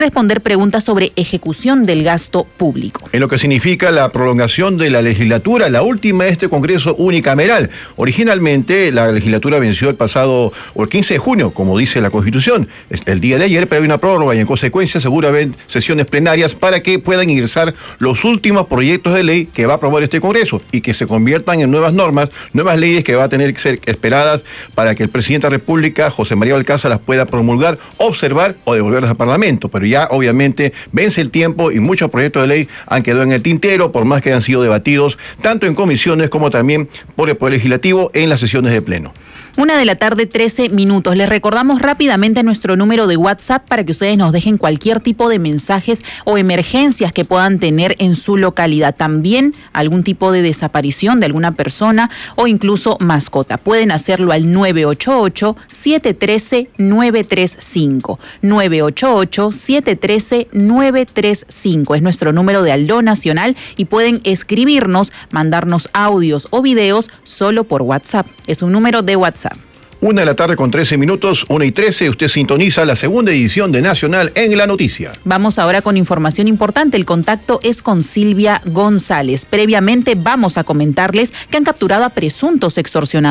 responder preguntas sobre ejecución del gasto público. En lo que significa la prolongación de la legislatura, la última de este Congreso unicameral. Originalmente la legislatura venció el 15 de junio, como dice la Constitución, el día de ayer, pero hay una prórroga y en consecuencia seguramente sesiones plenarias para que puedan ingresar los últimos proyectos de ley que va a aprobar este Congreso y que se conviertan en nuevas normas, nuevas leyes que va a tener que ser esperadas para que el presidente de la República, José María Balcázar, las pueda promulgar, observar o devolverlas al Parlamento. Pero ya obviamente vence el tiempo y muchos proyectos de ley han quedado en el tintero, por más que hayan sido debatidos tanto en comisiones como también por el Poder Legislativo en las sesiones de pleno. 1:13 p.m. Les recordamos rápidamente nuestro número de WhatsApp para que ustedes nos dejen cualquier tipo de mensajes o emergencias que puedan tener en su localidad. También algún tipo de desaparición de alguna persona o incluso mascota. Pueden hacerlo al 988-713-935. 988-713-935. Es nuestro número de Aló Nacional y pueden escribirnos, mandarnos audios o videos solo por WhatsApp. Es un número de WhatsApp. 1:13 p.m, 1:13, usted sintoniza la segunda edición de Nacional en la Noticia. Vamos ahora con información importante. El contacto es con Silvia González. Previamente vamos a comentarles que han capturado a presuntos extorsionadores